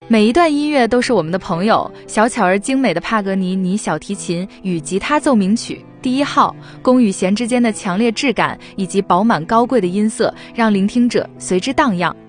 每一段音乐都是我们的朋友，小巧而精美的帕格尼尼小提琴与吉他奏鸣曲第1号，弓与弦之间的强烈质感以及饱满高贵的音色，让聆听者随之荡漾。